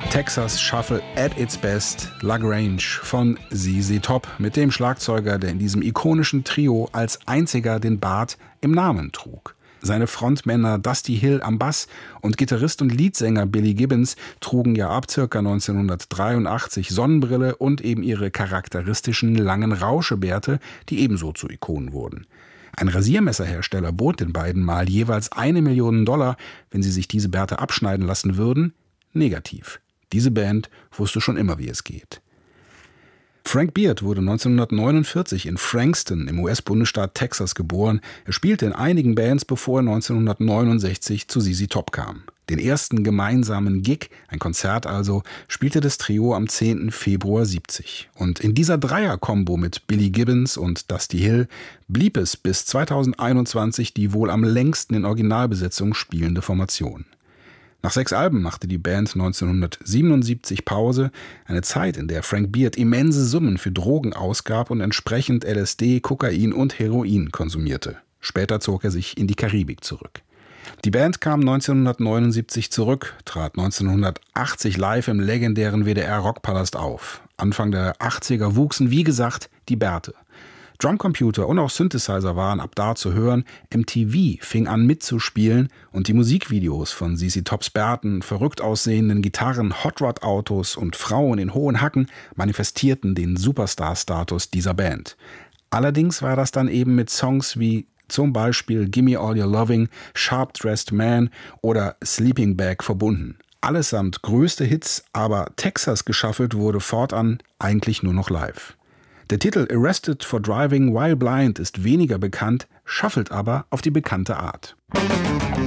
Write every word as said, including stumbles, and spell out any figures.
Texas Shuffle at its best, La Grange von Z Z Top mit dem Schlagzeuger, der in diesem ikonischen Trio als einziger den Bart im Namen trug. Seine Frontmänner Dusty Hill am Bass und Gitarrist und Leadsänger Billy Gibbons trugen ja ab ca. neunzehnhundertdreiundachtzig Sonnenbrille und eben ihre charakteristischen langen Rauschebärte, die ebenso zu Ikonen wurden. Ein Rasiermesserhersteller bot den beiden mal jeweils eine Million Dollar, wenn sie sich diese Bärte abschneiden lassen würden. Negativ. Diese Band wusste schon immer, wie es geht. Frank Beard wurde neunzehnhundertneunundvierzig in Frankston im U S-Bundesstaat Texas geboren. Er spielte in einigen Bands, bevor er neunzehnhundertneunundsechzig zu Z Z Top kam. Den ersten gemeinsamen Gig, ein Konzert also, spielte das Trio am zehnten Februar siebzig. Und in dieser Dreier-Kombo mit Billy Gibbons und Dusty Hill blieb es bis zweitausendeinundzwanzig die wohl am längsten in Originalbesetzung spielende Formation. Nach sechs Alben machte die Band neunzehnhundertsiebenundsiebzig Pause, eine Zeit, in der Frank Beard immense Summen für Drogen ausgab und entsprechend L S D, Kokain und Heroin konsumierte. Später zog er sich in die Karibik zurück. Die Band kam neunzehnhundertneunundsiebzig zurück, trat neunzehnhundertachtzig live im legendären W D R-Rockpalast auf. Anfang der achtziger wuchsen, wie gesagt, die Bärte. Drumcomputer und auch Synthesizer waren ab da zu hören, M T V fing an mitzuspielen und die Musikvideos von Z Z Tops Bärten, verrückt aussehenden Gitarren, Hot Rod Autos und Frauen in hohen Hacken manifestierten den Superstar-Status dieser Band. Allerdings war das dann eben mit Songs wie zum Beispiel Gimme All Your Loving, Sharp Dressed Man oder Sleeping Bag verbunden. Allesamt größte Hits, aber Texas geschaffelt wurde fortan eigentlich nur noch live. Der Titel Arrested for Driving While Blind ist weniger bekannt, schaffelt aber auf die bekannte Art.